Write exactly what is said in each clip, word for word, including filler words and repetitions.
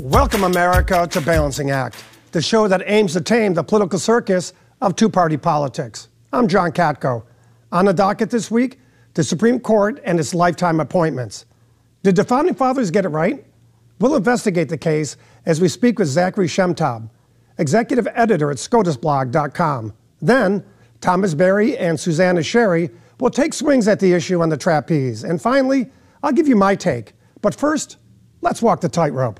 Welcome, America, to Balancing Act, the show that aims to tame the political circus of two-party politics. I'm John Katko. On the docket this week, the Supreme Court and its lifetime appointments. Did the Founding Fathers get it right? We'll investigate the case as we speak with Zachary Shemtab, executive editor at scotus blog dot com. Then, Thomas Berry and Susanna Sherry will take swings at the issue on the trapeze. And finally, I'll give you my take. But first, let's walk the tightrope.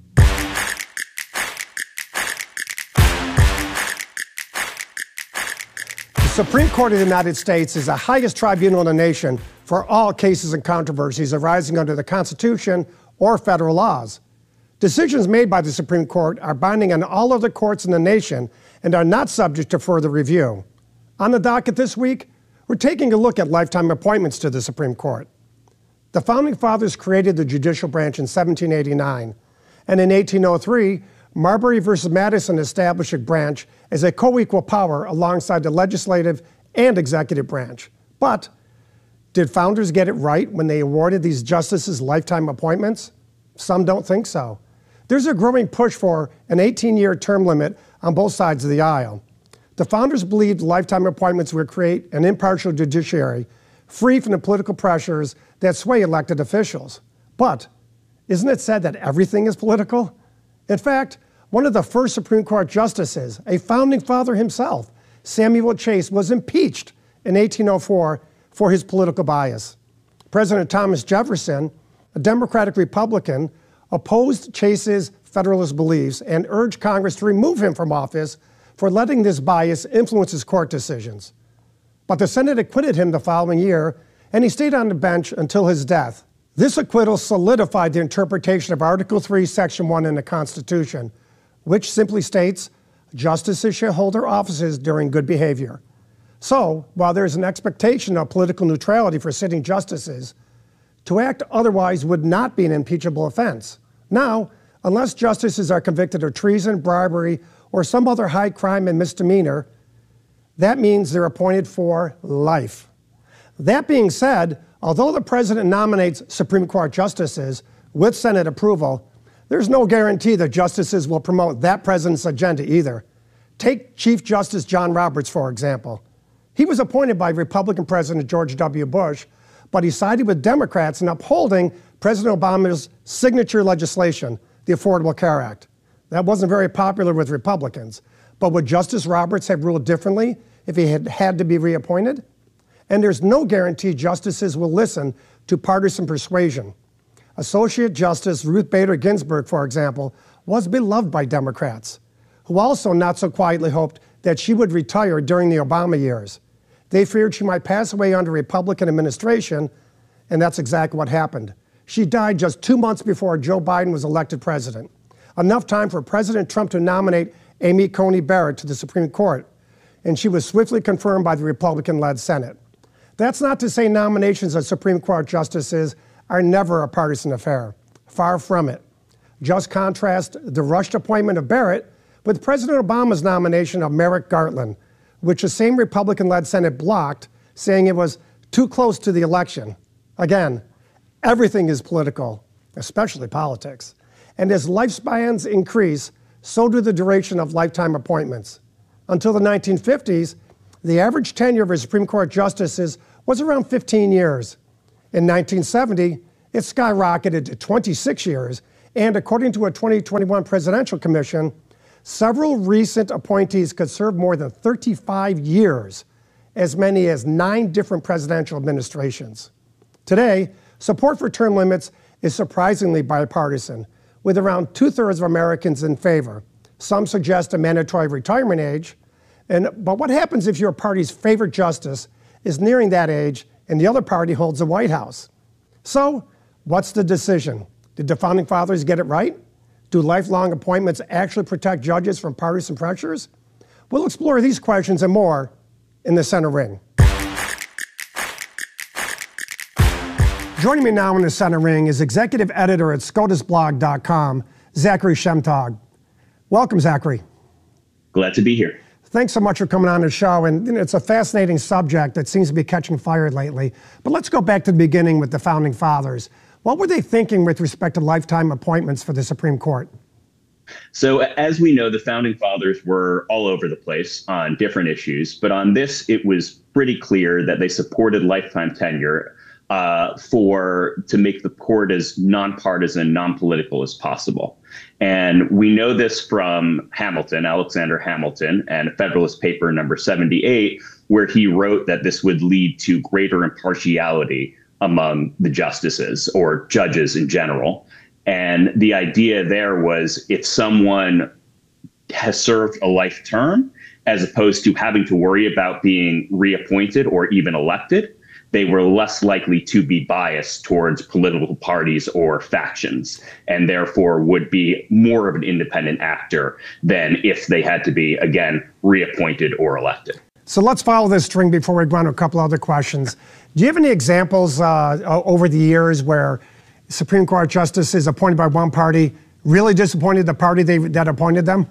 The Supreme Court of the United States is the highest tribunal in the nation for all cases and controversies arising under the Constitution or federal laws. Decisions made by the Supreme Court are binding on all other courts in the nation and are not subject to further review. On the docket this week, we're taking a look at lifetime appointments to the Supreme Court. The Founding Fathers created the judicial branch in seventeen eighty-nine, and in eighteen oh three, Marbury versus Madison established a branch as a co-equal power alongside the legislative and executive branch. But did founders get it right when they awarded these justices lifetime appointments? Some don't think so. There's a growing push for an eighteen-year term limit on both sides of the aisle. The founders believed lifetime appointments would create an impartial judiciary, free from the political pressures that sway elected officials. But isn't it said that everything is political? In fact, one of the first Supreme Court justices, a founding father himself, Samuel Chase, was impeached in eighteen oh four for his political bias. President Thomas Jefferson, a Democratic Republican, opposed Chase's Federalist beliefs and urged Congress to remove him from office for letting this bias influence his court decisions. But the Senate acquitted him the following year, and he stayed on the bench until his death. This acquittal solidified the interpretation of Article three, Section one in the Constitution, which simply states, justices shall hold their offices during good behavior. So, while there is an expectation of political neutrality for sitting justices, to act otherwise would not be an impeachable offense. Now, unless justices are convicted of treason, bribery, or some other high crime and misdemeanor, that means they're appointed for life. That being said, although the president nominates Supreme Court justices with Senate approval, there's no guarantee that justices will promote that president's agenda either. Take Chief Justice John Roberts, for example. He was appointed by Republican President George W. Bush, but he sided with Democrats in upholding President Obama's signature legislation, the Affordable Care Act. That wasn't very popular with Republicans, but would Justice Roberts have ruled differently if he had had to be reappointed? And there's no guarantee justices will listen to partisan persuasion. Associate Justice Ruth Bader Ginsburg, for example, was beloved by Democrats, who also not so quietly hoped that she would retire during the Obama years. They feared she might pass away under Republican administration, and that's exactly what happened. She died just two months before Joe Biden was elected president, enough time for President Trump to nominate Amy Coney Barrett to the Supreme Court, and she was swiftly confirmed by the Republican-led Senate. That's not to say nominations of Supreme Court justices are never a partisan affair. Far from it. Just contrast the rushed appointment of Barrett with President Obama's nomination of Merrick Garland, which the same Republican-led Senate blocked, saying it was too close to the election. Again, everything is political, especially politics. And as lifespans increase, so do the duration of lifetime appointments. Until the nineteen fifties, the average tenure of Supreme Court justices was around fifteen years. In nineteen seventy, it skyrocketed to twenty-six years, and according to a twenty twenty-one Presidential Commission, several recent appointees could serve more than thirty-five years, as many as nine different presidential administrations. Today, support for term limits is surprisingly bipartisan, with around two-thirds of Americans in favor. Some suggest a mandatory retirement age, and, but what happens if your party's favorite justice is nearing that age and the other party holds the White House? So, what's the decision? Did the Founding Fathers get it right? Do lifelong appointments actually protect judges from partisan pressures? We'll explore these questions and more in the Center Ring. Joining me now in the Center Ring is executive editor at scotus blog dot com, Zachary Shemtab. Welcome, Zachary. Glad to be here. Thanks so much for coming on the show. And you know, it's a fascinating subject that seems to be catching fire lately. But let's go back to the beginning with the Founding Fathers. What were they thinking with respect to lifetime appointments for the Supreme Court? So, as we know, the founding fathers were all over the place on different issues, but on this, it was pretty clear that they supported lifetime tenure uh, for to make the court as nonpartisan, non-political as possible. And we know this from Hamilton, Alexander Hamilton, and Federalist Paper number seventy-eight, where he wrote that this would lead to greater impartiality among the justices or judges in general. And the idea there was if someone has served a life term, as opposed to having to worry about being reappointed or even elected, they were less likely to be biased towards political parties or factions, and therefore would be more of an independent actor than if they had to be, again, reappointed or elected. So let's follow this string before we go on to a couple other questions. Do you have any examples uh, over the years where Supreme Court justices appointed by one party really disappointed the party they, that appointed them?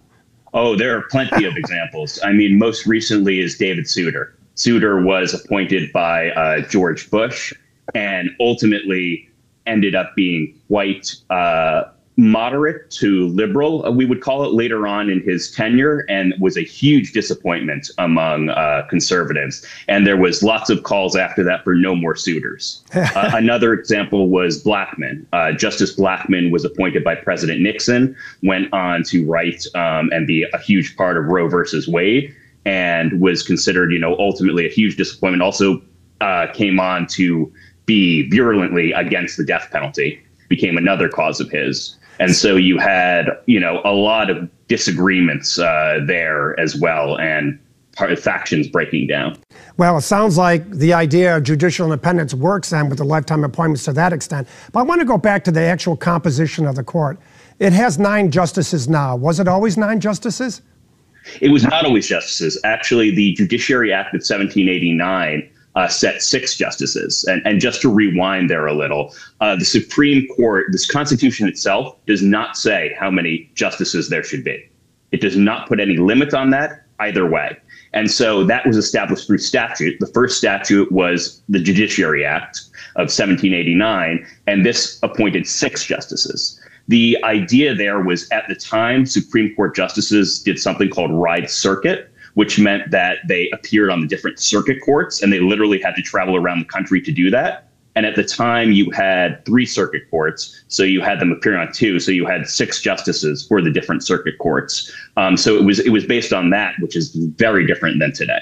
Oh, there are plenty of examples. I mean, most recently is David Souter. Souter was appointed by uh, George Bush and ultimately ended up being quite uh, moderate to liberal, uh, we would call it, later on in his tenure, and was a huge disappointment among uh, conservatives. And there was lots of calls after that for no more Souters. uh, another example was Blackmun. Uh, Justice Blackmun was appointed by President Nixon, went on to write um, and be a huge part of Roe versus Wade, and was considered, you know, ultimately a huge disappointment. Also uh, came on to be virulently against the death penalty, became another cause of his. And so you had, you know, a lot of disagreements uh, there as well, and part of factions breaking down. Well, it sounds like the idea of judicial independence works then with the lifetime appointments to that extent. But I want to go back to the actual composition of the court. It has nine justices now. Was it always nine justices? It was not always justices. Actually, the Judiciary Act of seventeen eighty-nine Uh, set six justices. And, and just to rewind there a little, uh, the Supreme Court, this Constitution itself does not say how many justices there should be. It does not put any limit on that either way. And so that was established through statute. The first statute was the Judiciary Act of seventeen eighty-nine, and this appointed six justices. The idea there was, at the time, Supreme Court justices did something called ride circuit, which meant that they appeared on the different circuit courts, and they literally had to travel around the country to do that. And at the time, you had three circuit courts, so you had them appear on two. So you had six justices for the different circuit courts. Um, so it was it was based on that, which is very different than today.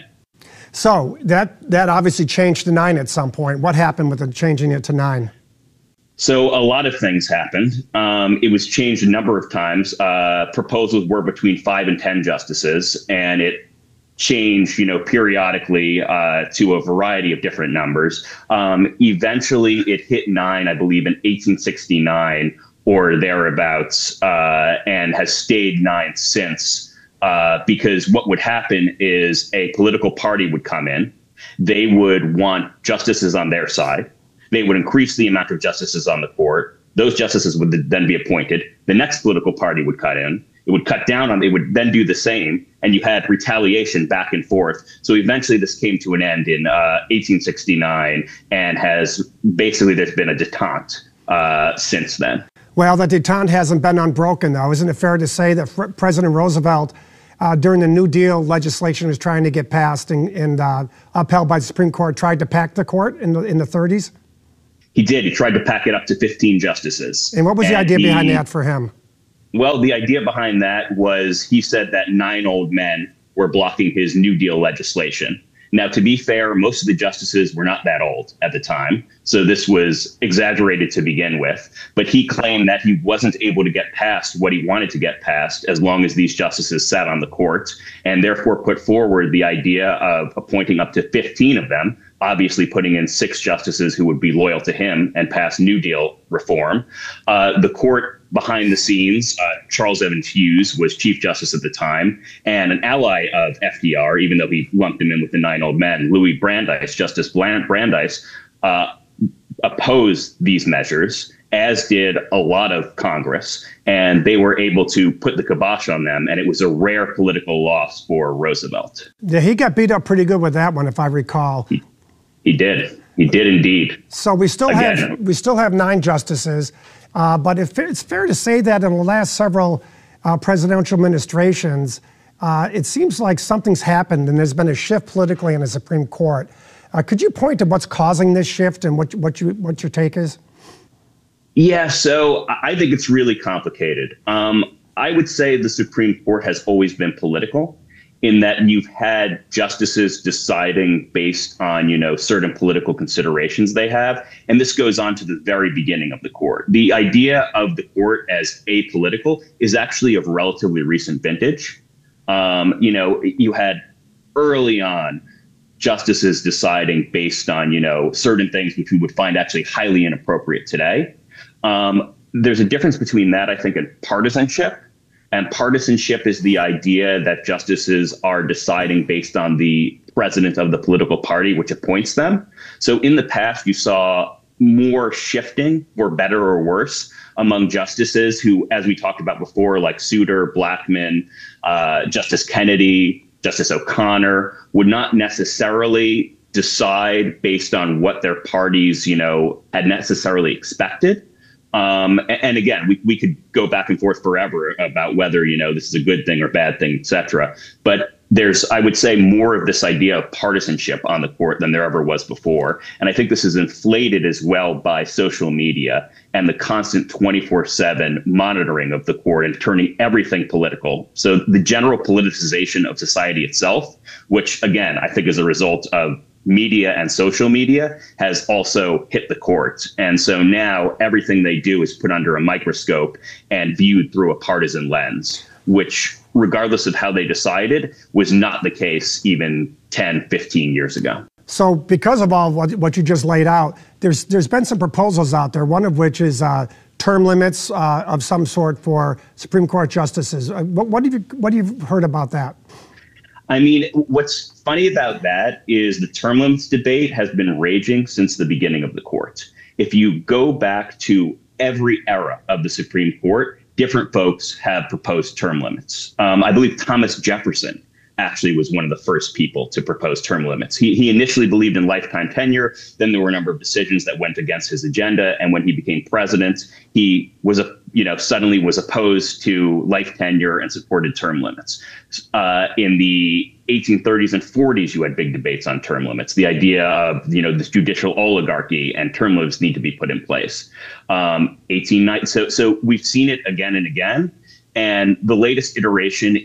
So that that obviously changed to nine at some point. What happened with it changing it to nine? So a lot of things happened. Um, it was changed a number of times. Uh, proposals were between five and ten justices, and it change, you know, periodically uh, to a variety of different numbers. Um, eventually, it hit nine, I believe, in eighteen sixty-nine or thereabouts, uh, and has stayed nine since. Uh, because what would happen is a political party would come in, they would want justices on their side, they would increase the amount of justices on the court. Those justices would then be appointed. The next political party would cut in. It would cut down on, they would then do the same, and you had retaliation back and forth. So eventually this came to an end in uh, eighteen sixty-nine, and has basically, there's been a detente uh, since then. Well, the detente hasn't been unbroken, though. Isn't it fair to say that Fr- President Roosevelt, uh, during the New Deal legislation was trying to get passed and, and uh, upheld by the Supreme Court, tried to pack the court in the, in the thirties? He did. He tried to pack it up to fifteen justices. And what was and the idea he, behind that for him? Well, the idea behind that was he said that nine old men were blocking his New Deal legislation. Now, to be fair, most of the justices were not that old at the time, so this was exaggerated to begin with. But he claimed that he wasn't able to get past what he wanted to get past as long as these justices sat on the court, and therefore put forward the idea of appointing up to fifteen of them, obviously putting in six justices who would be loyal to him and pass New Deal reform. Uh, the court behind the scenes, uh, Charles Evans Hughes was Chief Justice at the time, and an ally of F D R, even though he lumped him in with the nine old men, Louis Brandeis, Justice Brandeis, uh, opposed these measures, as did a lot of Congress, and they were able to put the kibosh on them, and it was a rare political loss for Roosevelt. Yeah, he got beat up pretty good with that one, if I recall. He, he did. He did indeed. So we still Again, have we still have nine justices, uh, but if it's fair to say that in the last several uh, presidential administrations, uh, it seems like something's happened and there's been a shift politically in the Supreme Court. Uh, could you point to what's causing this shift and what, what, you, what your take is? Yeah, so I think it's really complicated. Um, I would say the Supreme Court has always been political, in that you've had justices deciding based on, you know, certain political considerations they have. And this goes on to the very beginning of the court. The idea of the court as apolitical is actually of relatively recent vintage. Um, you know, you had early on justices deciding based on, you know, certain things which we would find actually highly inappropriate today. Um, there's a difference between that, I think, and partisanship. And partisanship is the idea that justices are deciding based on the president of the political party, which appoints them. So in the past, you saw more shifting, for better or worse, among justices who, as we talked about before, like Souter, Blackmun, uh, Justice Kennedy, Justice O'Connor, would not necessarily decide based on what their parties, you know, had necessarily expected. Um, and, and again, we, we could go back and forth forever about whether, you know, this is a good thing or bad thing, et cetera. But there's, I would say, more of this idea of partisanship on the court than there ever was before. And I think this is inflated as well by social media and the constant twenty-four seven monitoring of the court and turning everything political. So the general politicization of society itself, which, again, I think is a result of media and social media, has also hit the courts. And so now everything they do is put under a microscope and viewed through a partisan lens, which, regardless of how they decided, was not the case even ten, fifteen years ago. So because of all what, what you just laid out, there's there's been some proposals out there, one of which is uh, term limits uh, of some sort for Supreme Court justices. Uh, what, what have you what have you heard about that? I mean, what's funny about that is the term limits debate has been raging since the beginning of the court. If you go back to every era of the Supreme Court, different folks have proposed term limits. Um, I believe Thomas Jefferson actually was one of the first people to propose term limits. He, he initially believed in lifetime tenure. Then there were a number of decisions that went against his agenda. And when he became president, he was a you know, suddenly was opposed to life tenure and supported term limits. Uh, in the eighteen thirties and forties, you had big debates on term limits. The idea of, you know, this judicial oligarchy and term limits need to be put in place. Um, eighteen ninety, so, so we've seen it again and again. And the latest iteration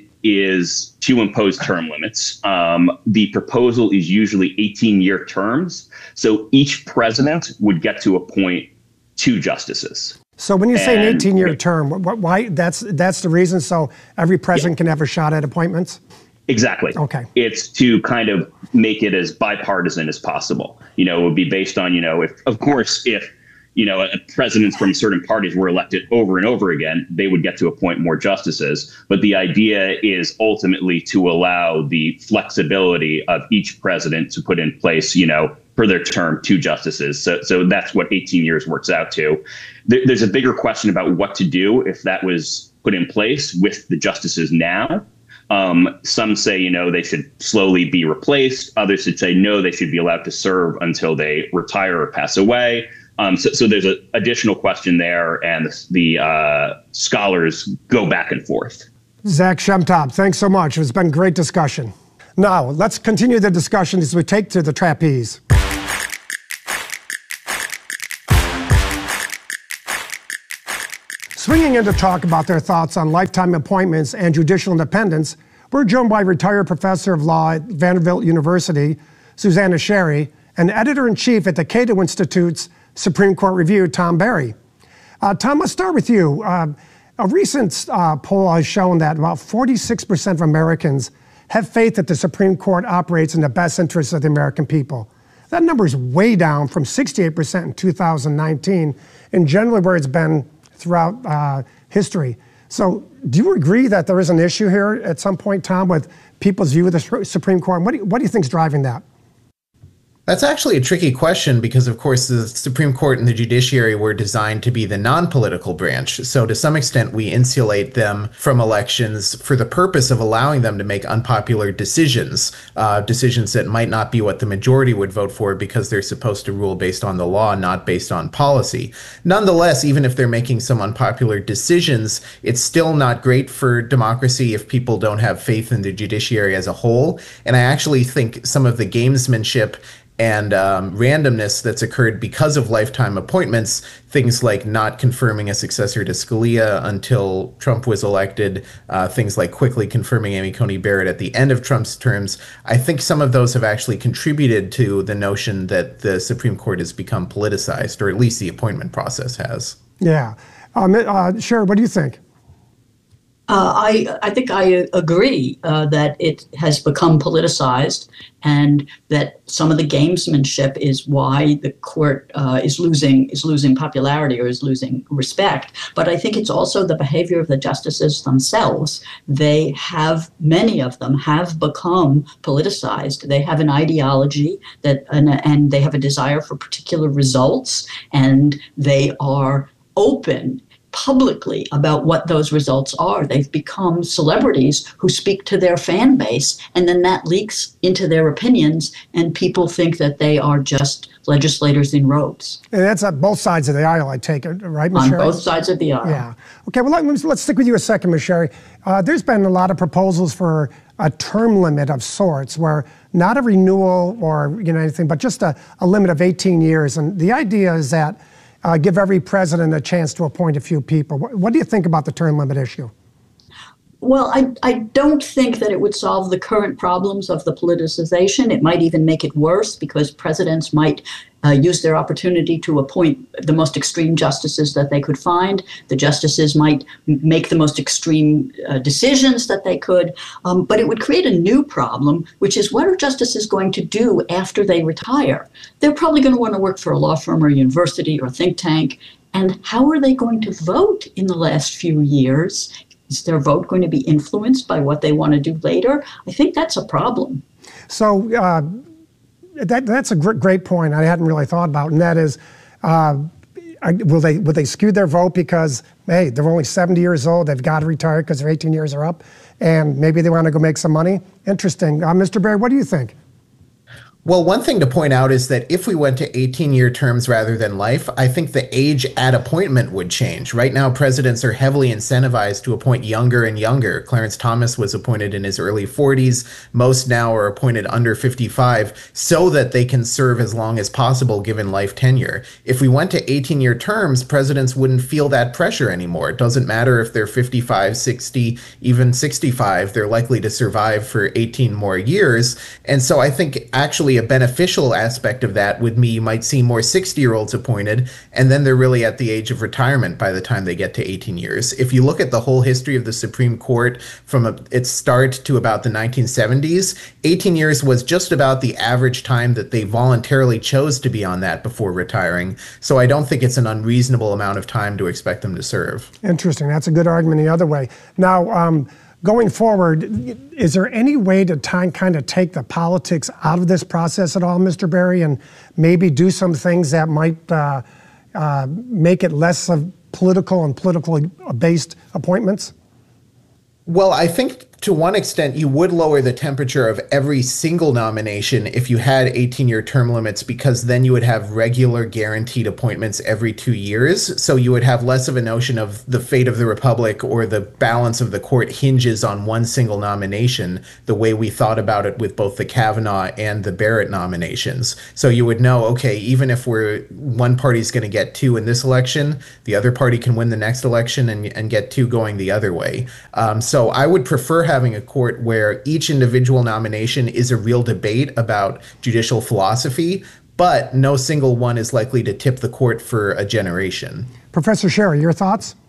is to impose term limits. Um, the proposal is usually eighteen year terms. So each president would get to appoint two justices. So when you say an eighteen year term, why that's that's the reason? So every president yeah. can have a shot at appointments? Exactly. Okay. It's to kind of make it as bipartisan as possible. You know, it would be based on, you know, if, of course, if, you know, presidents from certain parties were elected over and over again, they would get to appoint more justices. But the idea is ultimately to allow the flexibility of each president to put in place, you know, for their term, two justices. So, so that's what eighteen years works out to. There, there's a bigger question about what to do if that was put in place with the justices now. Um, some say, you know, they should slowly be replaced. Others should say, no, they should be allowed to serve until they retire or pass away. Um, so, so there's an additional question there, and the, the uh, scholars go back and forth. Zach Shemtop, thanks so much. It's been a great discussion. Now, let's continue the discussion as we take to the trapeze. Swinging in to talk about their thoughts on lifetime appointments and judicial independence, we're joined by retired professor of law at Vanderbilt University, Susanna Sherry, and editor-in-chief at the Cato Institute's Supreme Court Review, Tom Berry. Uh, Tom, let's start with you. Uh, a recent uh, poll has shown that about forty-six percent of Americans have faith that the Supreme Court operates in the best interests of the American people. That number is way down from sixty-eight percent in two thousand nineteen, and generally where it's been throughout uh, history. So do you agree that there is an issue here at some point, Tom, with people's view of the Supreme Court? What do you, what do you think is driving that? That's actually a tricky question because, of course, the Supreme Court and the judiciary were designed to be the non-political branch. So to some extent, we insulate them from elections for the purpose of allowing them to make unpopular decisions, uh, decisions that might not be what the majority would vote for because they're supposed to rule based on the law, not based on policy. Nonetheless, even if they're making some unpopular decisions, it's still not great for democracy if people don't have faith in the judiciary as a whole. And I actually think some of the gamesmanship and um, randomness that's occurred because of lifetime appointments, things like not confirming a successor to Scalia until Trump was elected, uh, things like quickly confirming Amy Coney Barrett at the end of Trump's terms, I think some of those have actually contributed to the notion that the Supreme Court has become politicized, or at least the appointment process has. Yeah. Um, uh, Sherry, what do you think? Uh, I I think I agree uh, that it has become politicized, and that some of the gamesmanship is why the court uh, is losing is losing popularity or is losing respect. But I think it's also the behavior of the justices themselves. They have many of them have become politicized. They have an ideology that and, and they have a desire for particular results, and they are open publicly about what those results are. They've become celebrities who speak to their fan base, and then that leaks into their opinions, and people think that they are just legislators in robes. And that's on both sides of the aisle, I take it, right, Miz On Sherry? both sides of the aisle. Yeah. Okay, well, let's, let's stick with you a second, Miz Sherry. Uh, there's been a lot of proposals for a term limit of sorts, where not a renewal or you know anything, but just a, a limit of eighteen years. And the idea is that Uh, give every president a chance to appoint a few people. What, what do you think about the term limit issue? Well, I, I don't think that it would solve the current problems of the politicization. It might even make it worse, because presidents might uh, use their opportunity to appoint the most extreme justices that they could find. The justices might make the most extreme uh, decisions that they could. Um, but it would create a new problem, which is, what are justices going to do after they retire? They're probably going to want to work for a law firm or a university or think tank. And how are they going to vote in the last few years? Is their vote going to be influenced by what they want to do later? I think that's a problem. So uh, that, that's a great, great point I hadn't really thought about, and that is, uh, will they will they skew their vote because, hey, they're only seventy years old, they've got to retire because their eighteen years are up, and maybe they want to go make some money? Interesting. Uh, Mister Barry, what do you think? Well, one thing to point out is that if we went to eighteen-year terms rather than life, I think the age at appointment would change. Right now, presidents are heavily incentivized to appoint younger and younger. Clarence Thomas was appointed in his early forties. Most now are appointed under fifty-five so that they can serve as long as possible given life tenure. If we went to eighteen-year terms, presidents wouldn't feel that pressure anymore. It doesn't matter if they're fifty-five, sixty, even sixty-five. They're likely to survive for eighteen more years. And so I think actually a beneficial aspect of that would be you might see more sixty-year-olds appointed, and then they're really at the age of retirement by the time they get to eighteen years. If you look at the whole history of the Supreme Court from a, its start to about the nineteen seventies, eighteen years was just about the average time that they voluntarily chose to be on that before retiring. So I don't think it's an unreasonable amount of time to expect them to serve. Interesting. That's a good argument the other way. Now, um, going forward, is there any way to time, kind of take the politics out of this process at all, Mister Barry, and maybe do some things that might uh, uh, make it less of political and politically based appointments? Well, I think to one extent, you would lower the temperature of every single nomination if you had eighteen-year term limits, because then you would have regular guaranteed appointments every two years. So you would have less of a notion of the fate of the republic or the balance of the court hinges on one single nomination, the way we thought about it with both the Kavanaugh and the Barrett nominations. So you would know, okay, even if we're one party's going to get two in this election, the other party can win the next election and, and get two going the other way. Um, so I would prefer having a court where each individual nomination is a real debate about judicial philosophy, but no single one is likely to tip the court for a generation. Professor Sherry, your thoughts?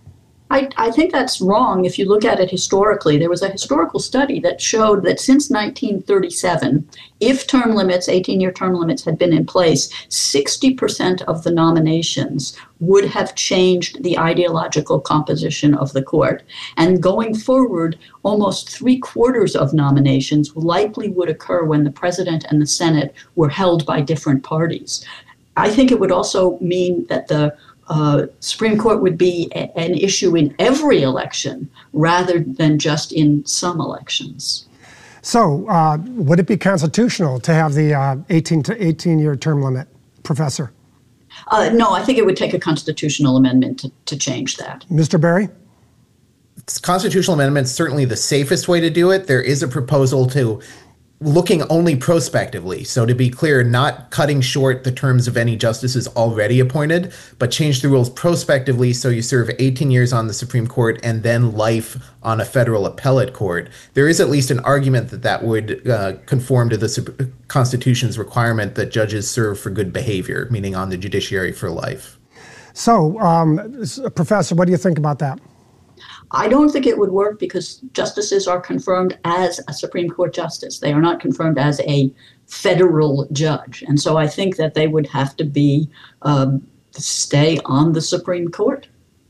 I, I think that's wrong if you look at it historically. There was a historical study that showed that since nineteen thirty-seven, if term limits, eighteen-year term limits had been in place, sixty percent of the nominations would have changed the ideological composition of the court. And going forward, almost three quarters of nominations likely would occur when the president and the Senate were held by different parties. I think it would also mean that the Uh, Supreme Court would be a, an issue in every election rather than just in some elections. So, uh, would it be constitutional to have the uh, eighteen to eighteen-year term limit, Professor? Uh, no, I think it would take a constitutional amendment to, to change that. Mister Berry? Constitutional amendment is certainly the safest way to do it. There is a proposal to looking only prospectively. So to be clear, not cutting short the terms of any justices already appointed, but change the rules prospectively so you serve eighteen years on the Supreme Court and then life on a federal appellate court. There is at least an argument that that would uh, conform to the Constitution's requirement that judges serve for good behavior, meaning on the judiciary for life. So, um, Professor, what do you think about that? I don't think it would work because justices are confirmed as a Supreme Court justice. They are not confirmed as a federal judge. And so I think that they would have to be um, stay on the Supreme Court.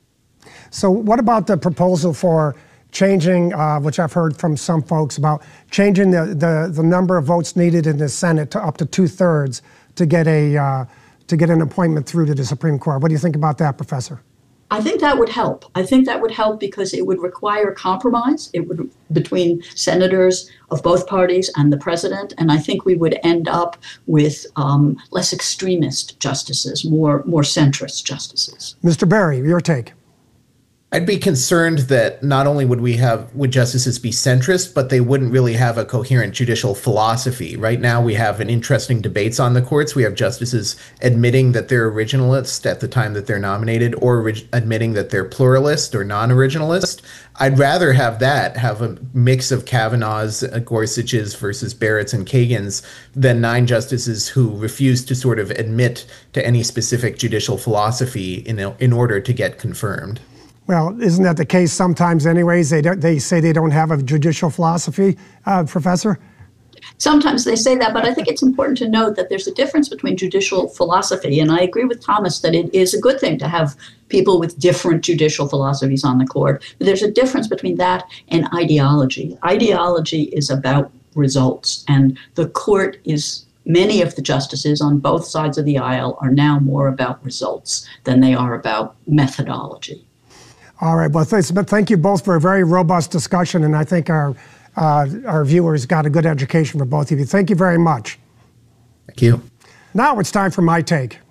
So what about the proposal for changing, uh, which I've heard from some folks about, changing the, the, the number of votes needed in the Senate to up to two-thirds to get a uh, to get an appointment through to the Supreme Court? What do you think about that, Professor? I think that would help. I think that would help because it would require compromise. It would between senators of both parties and the president, and I think we would end up with um, less extremist justices, more more centrist justices. Mister Berry, your take. I'd be concerned that not only would we have would justices be centrist, but they wouldn't really have a coherent judicial philosophy. Right now, we have an interesting debates on the courts. We have justices admitting that they're originalist at the time that they're nominated, or orig- admitting that they're pluralist or non-originalist. I'd rather have that, have a mix of Kavanaugh's, uh, Gorsuch's versus Barrett's and Kagan's, than nine justices who refuse to sort of admit to any specific judicial philosophy in in order to get confirmed. Well, isn't that the case sometimes anyways? They don't, they say they don't have a judicial philosophy, uh, Professor? Sometimes they say that, but I think it's important to note that there's a difference between judicial philosophy, and I agree with Thomas that it is a good thing to have people with different judicial philosophies on the court. But there's a difference between that and ideology. Ideology is about results, and the court is, many of the justices on both sides of the aisle are now more about results than they are about methodology. All right. Well, thanks, but thank you both for a very robust discussion, and I think our uh, our viewers got a good education for both of you. Thank you very much. Thank you. Now it's time for my take.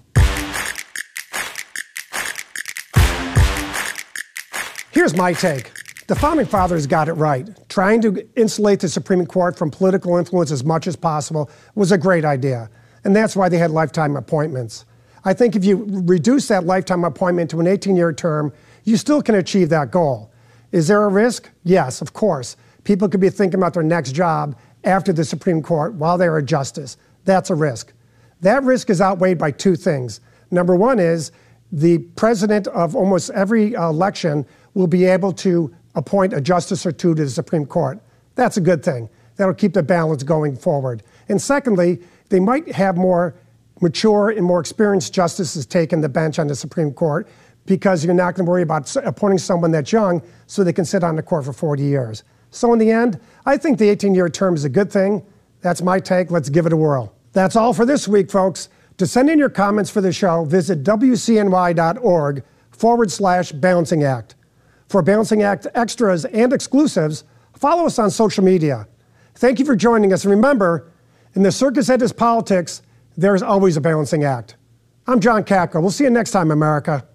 Here's my take. The Founding Fathers got it right. Trying to insulate the Supreme Court from political influence as much as possible was a great idea, and that's why they had lifetime appointments. I think if you reduce that lifetime appointment to an eighteen-year term, you still can achieve that goal. Is there a risk? Yes, of course. People could be thinking about their next job after the Supreme Court while they're a justice. That's a risk. That risk is outweighed by two things. Number one is the president of almost every election will be able to appoint a justice or two to the Supreme Court. That's a good thing. That'll keep the balance going forward. And secondly, they might have more mature and more experienced justices taking the bench on the Supreme Court, because you're not going to worry about appointing someone that's young so they can sit on the court for forty years. So in the end, I think the eighteen-year term is a good thing. That's my take. Let's give it a whirl. That's all for this week, folks. To send in your comments for the show, visit W C N Y dot org forward slash Balancing Act. For Balancing Act extras and exclusives, follow us on social media. Thank you for joining us. And remember, in the circus that is politics, there's always a balancing act. I'm John Kakko. We'll see you next time, America.